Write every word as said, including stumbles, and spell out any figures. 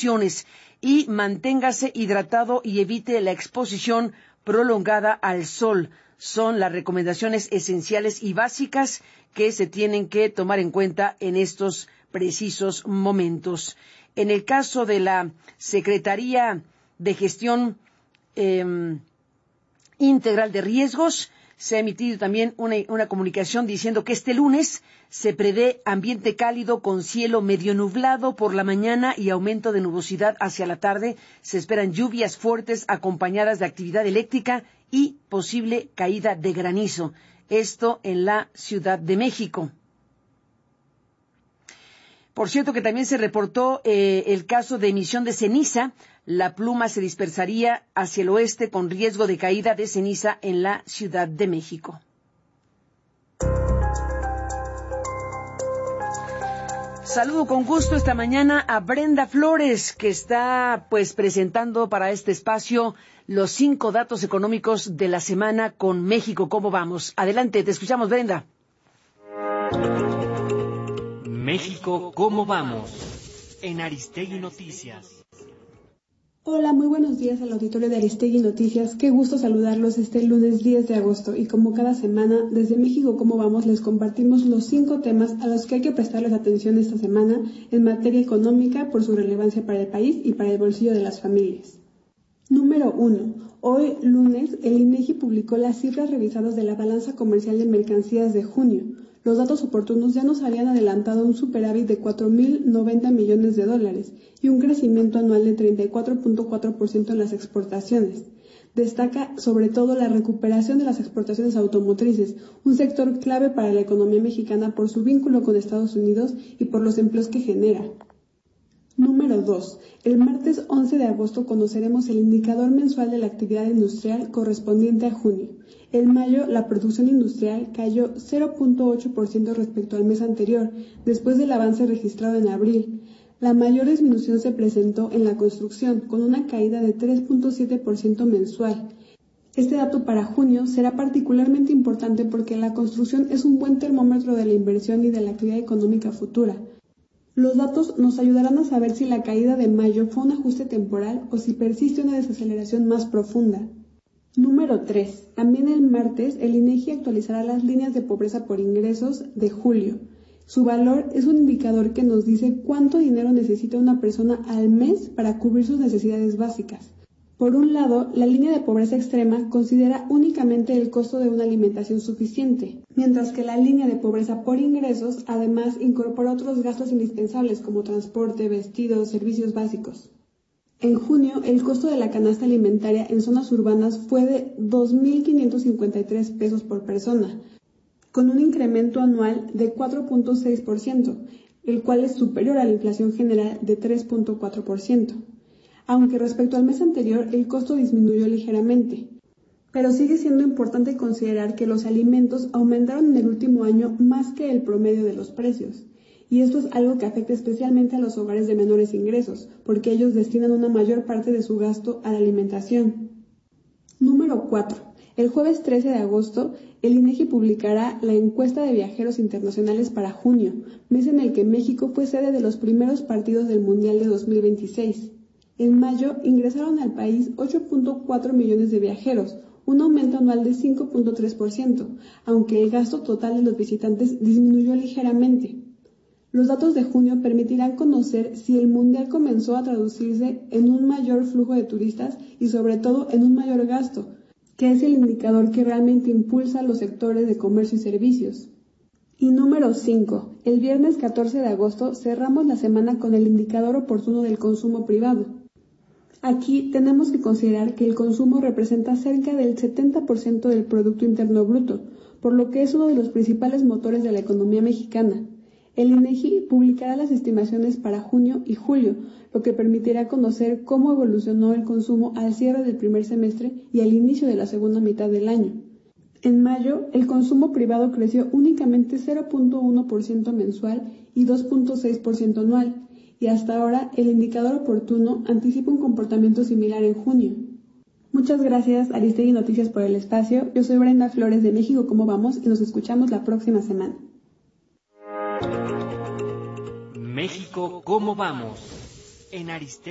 precauciones y manténgase hidratado y evite la exposición prolongada al sol. Son las recomendaciones esenciales y básicas que se tienen que tomar en cuenta en estos precisos momentos. En el caso de la Secretaría de Gestión eh, Integral de Riesgos, se ha emitido también una, una comunicación diciendo que este lunes se prevé ambiente cálido con cielo medio nublado por la mañana y aumento de nubosidad hacia la tarde. Se esperan lluvias fuertes acompañadas de actividad eléctrica y posible caída de granizo. Esto en la Ciudad de México. Por cierto que también se reportó eh, el caso de emisión de ceniza. La pluma se dispersaría hacia el oeste con riesgo de caída de ceniza en la Ciudad de México. Saludo con gusto esta mañana a Brenda Flores, que está pues presentando para este espacio los cinco datos económicos de la semana con México. ¿Cómo vamos? Adelante, te escuchamos, Brenda. México, ¿cómo vamos? En Aristegui Noticias. Hola, muy buenos días al auditorio de Aristegui Noticias. Qué gusto saludarlos este lunes diez de agosto y como cada semana, desde México ¿Cómo vamos? Les compartimos los cinco temas a los que hay que prestarles atención esta semana en materia económica por su relevancia para el país y para el bolsillo de las familias. Número uno. Hoy, lunes, el INEGI publicó las cifras revisadas de la balanza comercial de mercancías de junio. Los datos oportunos ya nos habían adelantado un superávit de cuatro mil noventa millones de dólares y un crecimiento anual de treinta y cuatro punto cuatro por ciento en las exportaciones. Destaca sobre todo la recuperación de las exportaciones automotrices, un sector clave para la economía mexicana por su vínculo con Estados Unidos y por los empleos que genera. Número dos. El martes once de agosto conoceremos el indicador mensual de la actividad industrial correspondiente a junio. En mayo, la producción industrial cayó cero punto ocho por ciento respecto al mes anterior, después del avance registrado en abril. La mayor disminución se presentó en la construcción, con una caída de tres punto siete por ciento mensual. Este dato para junio será particularmente importante porque la construcción es un buen termómetro de la inversión y de la actividad económica futura. Los datos nos ayudarán a saber si la caída de mayo fue un ajuste temporal o si persiste una desaceleración más profunda. Número tres. También el martes, el INEGI actualizará las líneas de pobreza por ingresos de julio. Su valor es un indicador que nos dice cuánto dinero necesita una persona al mes para cubrir sus necesidades básicas. Por un lado, la línea de pobreza extrema considera únicamente el costo de una alimentación suficiente, mientras que la línea de pobreza por ingresos además incorpora otros gastos indispensables como transporte, vestidos, servicios básicos. En junio, el costo de la canasta alimentaria en zonas urbanas fue de dos mil quinientos cincuenta y tres pesos por persona, con un incremento anual de cuatro punto seis por ciento, el cual es superior a la inflación general de tres punto cuatro por ciento. Aunque respecto al mes anterior el costo disminuyó ligeramente. Pero sigue siendo importante considerar que los alimentos aumentaron en el último año más que el promedio de los precios. Y esto es algo que afecta especialmente a los hogares de menores ingresos, porque ellos destinan una mayor parte de su gasto a la alimentación. Número cuatro. El jueves trece de agosto, el INEGI publicará la encuesta de viajeros internacionales para junio, mes en el que México fue sede de los primeros partidos del Mundial de dos mil veintiséis. En mayo ingresaron al país ocho punto cuatro millones de viajeros, un aumento anual de cinco punto tres por ciento, aunque el gasto total de los visitantes disminuyó ligeramente. Los datos de junio permitirán conocer si el Mundial comenzó a traducirse en un mayor flujo de turistas y sobre todo en un mayor gasto, que es el indicador que realmente impulsa los sectores de comercio y servicios. Y número cinco. El viernes catorce de agosto cerramos la semana con el indicador oportuno del consumo privado. Aquí tenemos que considerar que el consumo representa cerca del setenta por ciento del Producto Interno Bruto, por lo que es uno de los principales motores de la economía mexicana. El INEGI publicará las estimaciones para junio y julio, lo que permitirá conocer cómo evolucionó el consumo al cierre del primer semestre y al inicio de la segunda mitad del año. En mayo, el consumo privado creció únicamente cero punto uno por ciento mensual y dos punto seis por ciento anual, y hasta ahora el indicador oportuno anticipa un comportamiento similar en junio. Muchas gracias, Aristegui Noticias, por el espacio. Yo soy Brenda Flores de México ¿Cómo vamos? Y nos escuchamos la próxima semana. México, ¿cómo vamos? En Aristegui.